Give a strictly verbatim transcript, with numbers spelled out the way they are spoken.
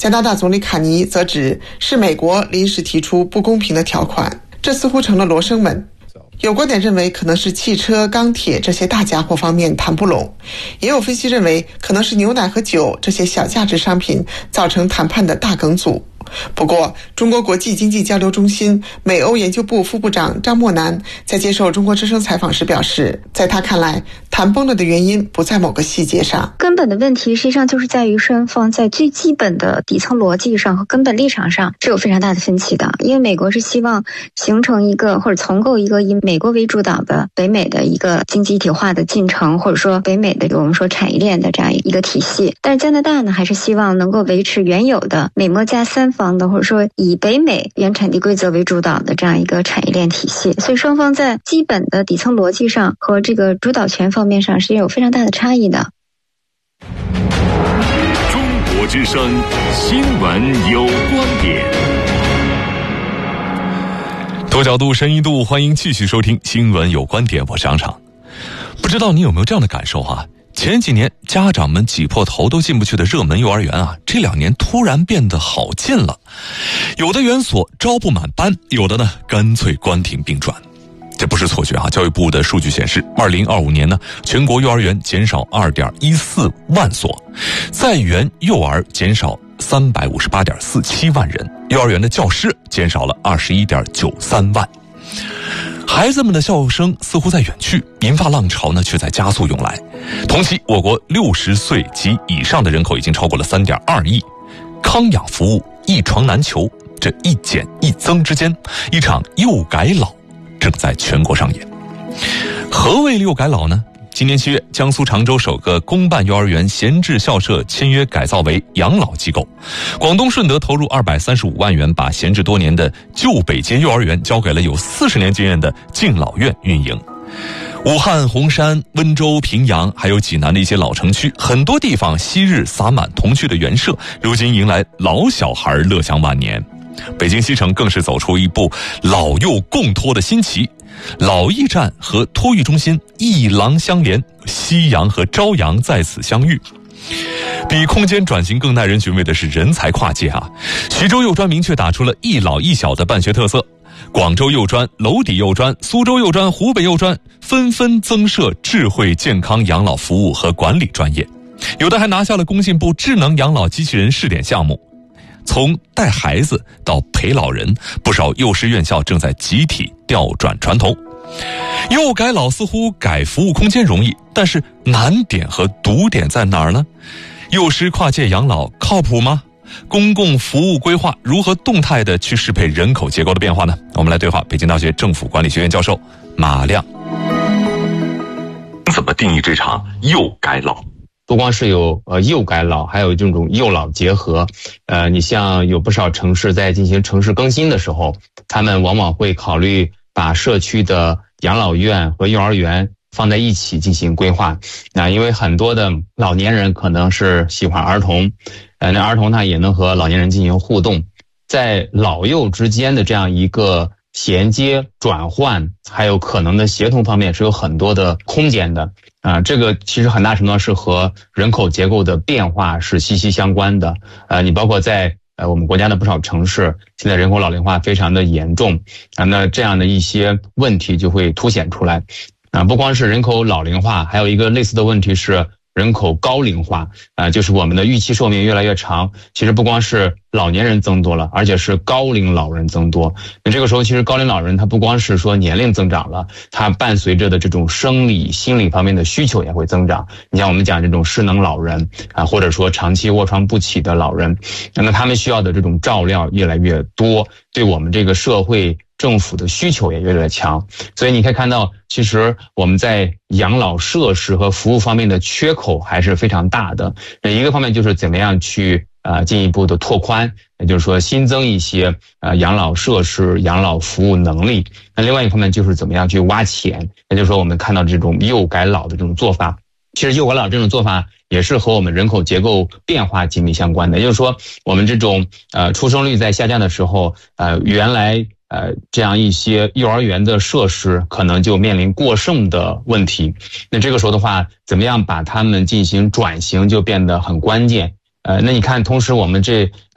加拿大总理卡尼则指是美国临时提出不公平的条款，这似乎成了罗生门。有观点认为可能是汽车、钢铁这些大家伙方面谈不拢，也有分析认为可能是牛奶和酒这些小价值商品造成谈判的大梗阻。不过，中国国际经济交流中心美欧研究部副部长张默南在接受中国之声采访时表示，在他看来，谈崩了的原因不在某个细节上， 根本的问题实际上就是在于双方在最基本的底层逻辑上和根本立场上是有非常大的分歧的。因为美国是希望形成一个或者重构一个以美国为主导的北美的一个经济一体化的进程，或者说北美的我们说产业链的这样一个体系。但是加拿大呢，还是希望能够维持原有的美墨加三方的，或者说以北美原产地规则为主导的这样一个产业链体系。所以双方在基本的底层逻辑上和这个主导权方面上是有非常大的差异的。 中国之声新闻有观点，多角度深一度，欢迎继续收听新闻有观点，我是杨常。不知道你有没有这样的感受啊？前几年家长们挤破头都进不去的热门幼儿园啊，这两年突然变得好进了。有的园所招不满班，有的呢干脆关停并转。这不是错觉啊！教育部的数据显示，二零二五年呢，全国幼儿园减少 二点一四万所，在园幼儿减少三百五十八点四七万人，幼儿园的教师减少了二十一点九三万。孩子们的笑声似乎在远去，银发浪潮呢却在加速涌来。同期，我国六十岁及以上的人口已经超过了 三点二亿。康养服务一床难求，这一减一增之间，一场幼改老正在全国上演。何谓幼改老呢？今年七月，江苏常州首个公办幼儿园闲置校舍签约改造为养老机构。广东顺德投入二百三十五万元，把闲置多年的旧北街幼儿园交给了有四十年经验的敬老院运营。武汉、洪山、温州、平阳，还有济南的一些老城区，很多地方昔日洒满童趣的园舍，如今迎来老小孩乐享晚年。北京西城更是走出一部老幼共托的新旗，老驿站和托育中心一廊相连，夕阳和朝阳在此相遇。比空间转型更耐人寻味的是人才跨界啊！徐州幼专明确打出了一老一小的办学特色，广州幼专、娄底幼专、苏州幼专、湖北幼专纷纷增设智慧健康养老服务和管理专业，有的还拿下了工信部智能养老机器人试点项目。从带孩子到陪老人，不少幼师院校正在集体调转传统。幼改老似乎改服务空间容易，但是难点和堵点在哪儿呢？幼师跨界养老靠谱吗？公共服务规划如何动态地去适配人口结构的变化呢？我们来对话北京大学政府管理学院教授马亮。怎么定义这场幼改老？ 不光是有呃幼改老，还有这种幼老结合。呃，你像有不少城市在进行城市更新的时候，他们往往会考虑把社区的养老院和幼儿园放在一起进行规划。那因为很多的老年人可能是喜欢儿童，呃，那儿童呢也能和老年人进行互动，在老幼之间的这样一个衔接、转换，还有可能的协同方面是有很多的空间的。啊、呃，这个其实很大程度上是和人口结构的变化是息息相关的。呃，你包括在呃我们国家的不少城市，现在人口老龄化非常的严重啊、呃，那这样的一些问题就会凸显出来。啊、呃，不光是人口老龄化，还有一个类似的问题是人口高龄化啊、呃，就是我们的预期寿命越来越长。其实不光是老年人增多了，而且是高龄老人增多。那这个时候，其实高龄老人他不光是说年龄增长了，他伴随着的这种生理、心理方面的需求也会增长。你像我们讲这种失能老人啊，或者说长期卧床不起的老人，那他们需要的这种照料越来越多，对我们这个社会政府的需求也越来越强。所以你可以看到，其实我们在养老设施和服务方面的缺口还是非常大的。一个方面就是怎么样去呃进一步的拓宽，也就是说新增一些呃养老设施、养老服务能力。那另外一方面就是怎么样去挖潜，也就是说我们看到这种幼改老的这种做法，其实幼改老这种做法也是和我们人口结构变化紧密相关的。也就是说，我们这种呃出生率在下降的时候，呃原来呃这样一些幼儿园的设施可能就面临过剩的问题。那这个时候的话，怎么样把它们进行转型就变得很关键。呃，那你看，同时我们这